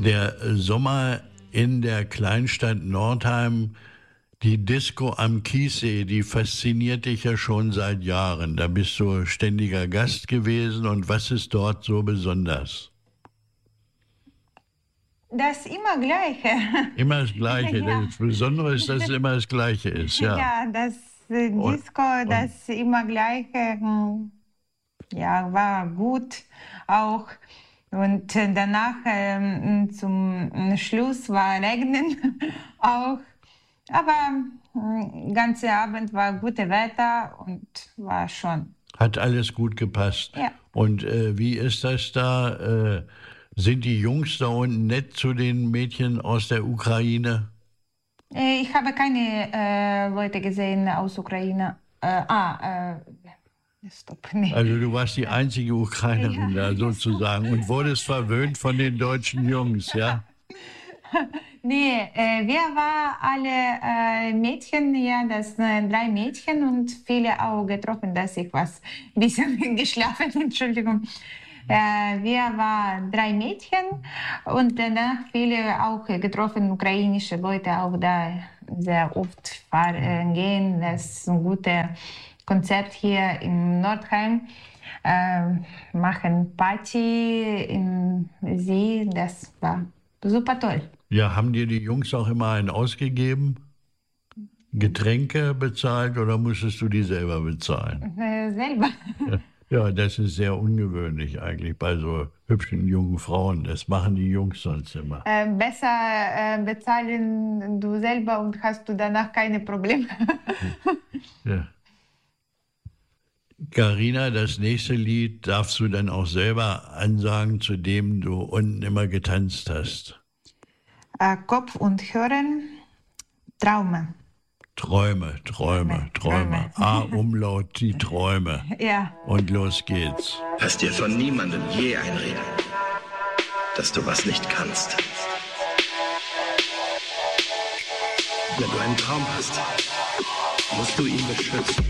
Der Sommer in der Kleinstadt Nordheim, die Disco am Kiessee, die fasziniert dich ja schon seit Jahren. Da bist du ständiger Gast gewesen. Und was ist dort so besonders? Das immer Gleiche. Immer das Gleiche. Ja. Das Besondere ist, dass es immer das Gleiche ist. Ja, Ja, das Disco, das immer Gleiche, ja, war gut auch. Und danach zum Schluss war Regnen auch. Aber ganze Abend war gutes Wetter und war schon. Hat alles gut gepasst. Ja. Und wie ist das da? Sind die Jungs da unten nett zu den Mädchen aus der Ukraine? Ich habe keine Leute gesehen aus Ukraine. Stopp, nee. Also du warst die einzige Ukrainerin da sozusagen und wurdest verwöhnt von den deutschen Jungs, ja? Nee, wir waren alle Mädchen, ja, das 3 Mädchen und viele auch getroffen, dass ich was ein bisschen geschlafen, Entschuldigung. Wir waren 3 Mädchen und danach viele auch getroffen, ukrainische Leute auch da sehr oft gehen. Das ist ein gutes Konzept hier in Nordheim. Machen Party im See, das war super toll. Ja, haben dir die Jungs auch immer einen ausgegeben? Getränke bezahlt oder musstest du die selber bezahlen? Selber. Ja, das ist sehr ungewöhnlich eigentlich bei so hübschen jungen Frauen. Das machen die Jungs sonst immer. Besser bezahlen du selber und hast du danach keine Probleme. Ja. Carina, das nächste Lied darfst du dann auch selber ansagen, zu dem du unten immer getanzt hast. Kopf und Hören, Traume. Träume. A-Umlaut, die Träume. Ja. Und los geht's. Lass dir von niemandem je einreden, dass du was nicht kannst. Wenn du einen Traum hast, musst du ihn beschützen.